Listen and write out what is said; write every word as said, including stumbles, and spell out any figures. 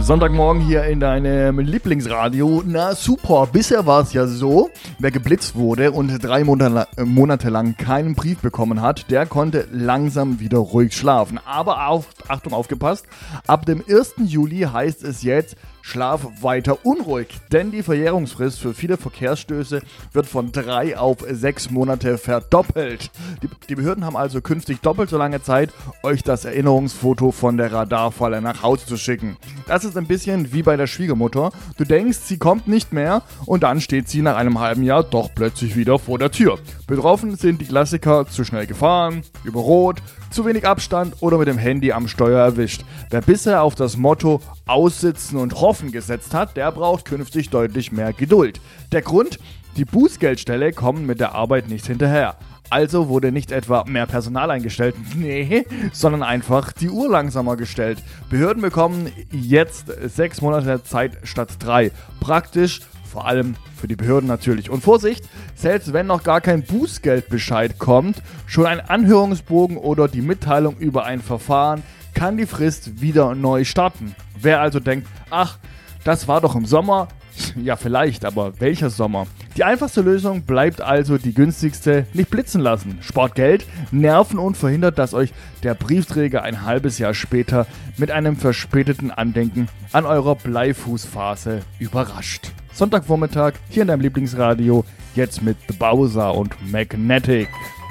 Sonntagmorgen hier in deinem Lieblingsradio. Na super, bisher war es ja so, wer geblitzt wurde und drei Monate lang keinen Brief bekommen hat, der konnte langsam wieder ruhig schlafen. Aber auf, Achtung, aufgepasst, ab dem ersten Juli heißt es jetzt, schlaf weiter unruhig, denn die Verjährungsfrist für viele Verkehrsstöße wird von drei auf sechs Monate verdoppelt. Die, die Behörden haben also künftig doppelt so lange Zeit, euch das Erinnerungsfoto von der Radarfalle nach Hause zu schicken. Das ist ein bisschen wie bei der Schwiegermutter. Du denkst, sie kommt nicht mehr und dann steht sie nach einem halben Jahr doch plötzlich wieder vor der Tür. Betroffen sind die Klassiker: zu schnell gefahren, über Rot, zu wenig Abstand oder mit dem Handy am Steuer erwischt. Wer bisher auf das Motto aussitzen und hoffen gesetzt hat, der braucht künftig deutlich mehr Geduld. Der Grund? Die Bußgeldstelle kommen mit der Arbeit nicht hinterher. Also wurde nicht etwa mehr Personal eingestellt, nee, sondern einfach die Uhr langsamer gestellt. Behörden bekommen jetzt sechs Monate Zeit statt drei. Praktisch, vor allem für die Behörden natürlich. Und Vorsicht, selbst wenn noch gar kein Bußgeldbescheid kommt, schon ein Anhörungsbogen oder die Mitteilung über ein Verfahren kann die Frist wieder neu starten. Wer also denkt, ach, das war doch im Sommer, ja vielleicht, aber welcher Sommer? Die einfachste Lösung bleibt also die günstigste: nicht blitzen lassen. Spart Geld, Nerven und verhindert, dass euch der Briefträger ein halbes Jahr später mit einem verspäteten Andenken an eurer Bleifußphase überrascht. Sonntagvormittag hier in deinem Lieblingsradio, jetzt mit The Bowser und Magnetic.